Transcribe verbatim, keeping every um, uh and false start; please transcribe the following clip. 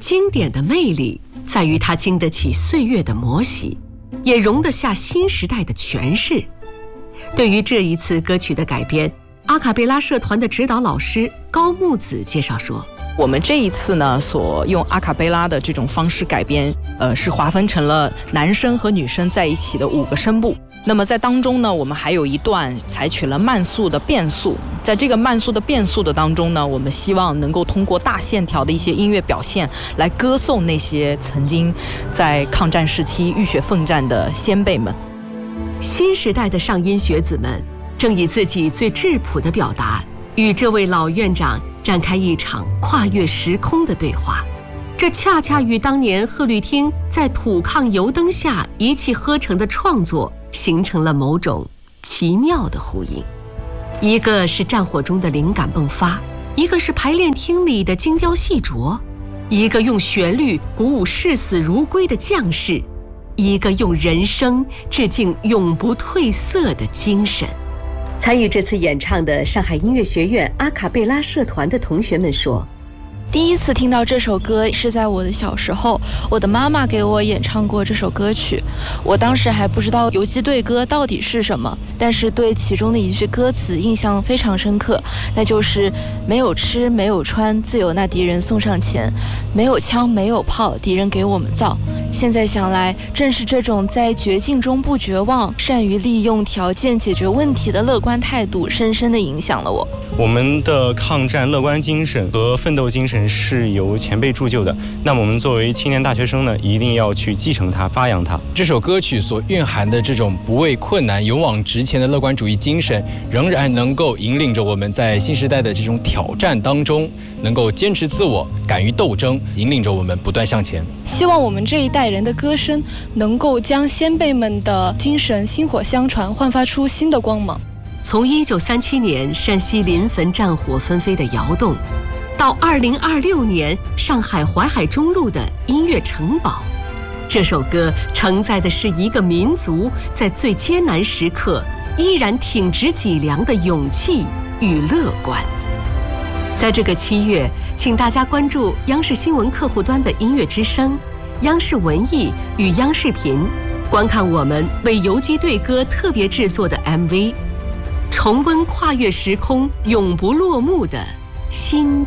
经典的魅力在于它经得起岁月的磨洗，也容得下新时代的诠释。对于这一次歌曲的改编，阿卡贝拉社团的指导老师高木子介绍说， 我们这一次呢，所用阿卡贝拉的这种方式改编，呃，是划分成了男生和女生在一起的五个声部。那么在当中呢，我们还有一段采取了慢速的变速。在这个慢速的变速的当中呢，我们希望能够通过大线条的一些音乐表现，来歌颂那些曾经在抗战时期浴血奋战的先辈们。 新时代的上音学子们正以自己最质朴的表达，与这位老院长展开一场跨越时空的对话，这恰恰与当年贺绿汀在土炕油灯下一气呵成的创作形成了某种奇妙的呼应。一个是战火中的灵感迸发，一个是排练厅里的精雕细琢，一个用旋律鼓舞视死如归的将士，一个用人声致敬永不褪色的精神。参与这次演唱的上海音乐学院阿卡贝拉社团的同学们说， 第一次听到这首歌是在我的小时候，我的妈妈给我演唱过这首歌曲。我当时还不知道游击队歌到底是什么，但是对其中的一句歌词印象非常深刻，那就是没有吃没有穿，自有那敌人送上前，没有枪没有炮，敌人给我们造。现在想来，正是这种在绝境中不绝望，善于利用条件解决问题的乐观态度，深深地影响了我。 我们的抗战乐观精神和奋斗精神是由前辈铸就的，那么我们作为青年大学生呢，一定要去继承它，发扬它。 这首歌曲所蕴含的这种不畏困难、勇往直前的乐观主义精神，仍然能够引领着我们在新时代的这种挑战当中，能够坚持自我，敢于斗争，引领着我们不断向前。 希望我们这一代人的歌声能够将先辈们的精神薪火相传，焕发出新的光芒。 从一九三七年山西临汾战火纷飞的窑洞，到二零二六年上海淮海中路的音乐城堡，这首歌承载的是一个民族在最艰难时刻依然挺直脊梁的勇气与乐观。在这个七月，请大家关注央视新闻客户端的音乐之声、央视文艺与央视频，观看我们为游击队歌特别制作的 M V， 重温跨越时空永不落幕的新